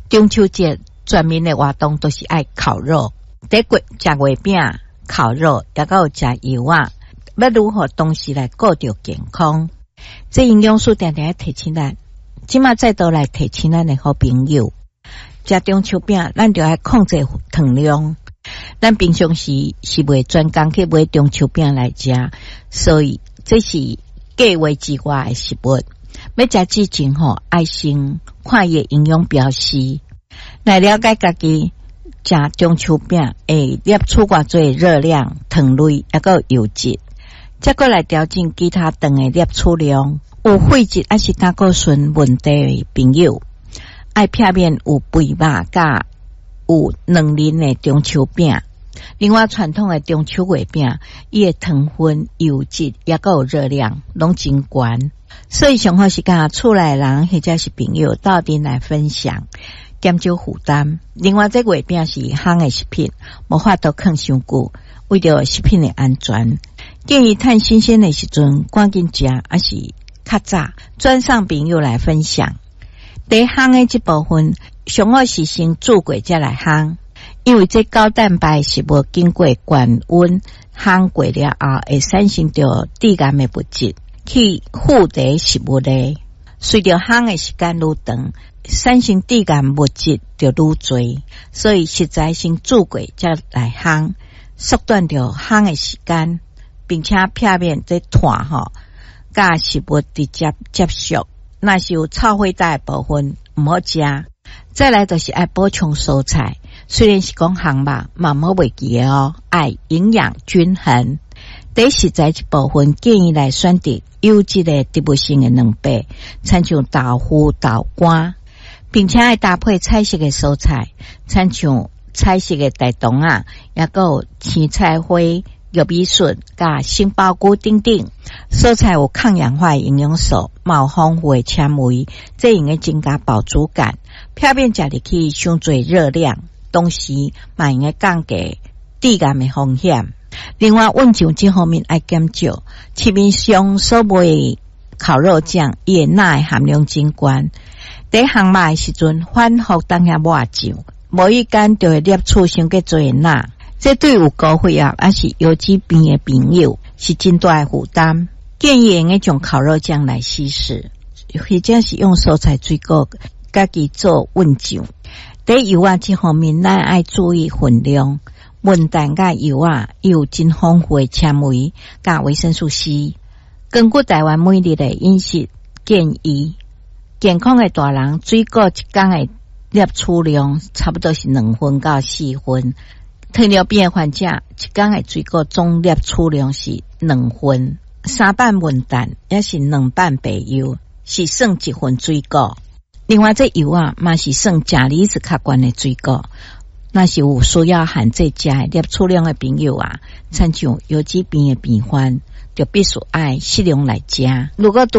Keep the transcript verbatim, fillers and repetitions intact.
中秋节全面的活动都是爱烤肉，第一食月饼、烤肉，也有食油啊。要如何东西来顾着健康？这营养素定定提醒咱，即马再度来提醒咱的好朋友，食中秋饼，咱就要控制糖量。咱平常时是袂专工去买中秋饼来食，所以这是计划之外的食物。要食之前吼，爱先看伊营养标示，来了解家己食中秋饼会摄取偌侪热量、糖类，还有油脂。再过来调整其他肠的摄取量，有血脂还是胆固醇问题的朋友，爱片面有肥肉甲有两仁的中秋饼。另外传统的中秋月饼，伊的糖分、油脂也有热量，拢真悬。所以上好是甲厝内人或者是朋友到底来分享，减少负担。另外这月饼是烘的食品，无法度放伤久，为着食品的安全。建议趁新鲜的时阵赶紧食，还是较早转上朋友来分享。第烘的这部分，上好是先煮过才来烘，因为这高蛋白食物经过高温烘过了后，会产生着致癌的物质去附在食物内。随着烘的时间愈长，产生致癌物质就愈多，所以实在先煮过才来烘，缩短着烘的时间。并且片面这团吼，甲食物直接接触，那是有臭灰带的部分唔好食。再来就是爱补充蔬菜，虽然是讲烘肉，嘛唔好袂记的哦，爱营养均衡。第一食材这部分建议来选择优质的植物性的蛋白，参像豆腐、豆干，并且爱搭配彩色的蔬菜，参像彩色的大肠啊，也有青菜花。玉米笋、甲杏鲍菇等等，蔬菜有抗氧化营养素，有丰富的纤维，这用来增加饱足感。片面食入去伤侪热量，同时嘛用来降低致癌的风险。另外，温酱这方面爱减少，市面上所卖烤肉酱，伊的钠含量真高。在烘肉的时阵，反复当下抹酱，无意间就会摄取伤过侪钠。这对有高血压还是油脂病的朋友是真大的负担。建议用一种烤肉酱来稀释，或者是用蔬菜水果家己做温酱。在油啊这方面，咱爱注意分量。文旦甲油啊有真丰富的纤维甲维生素 C。根据台湾每日的饮食建议，健康的大人水果一天的摄取量差不多是两分到四分。糖尿病的患者一天的水果总摄取量是两份，三瓣文旦也是两瓣白油，是算一份水果。另外这油啊嘛是算钾离子较悬的水果，那是有需要限制食的摄取量的朋友啊，参像油脂病的病患就必须爱适量来食。如果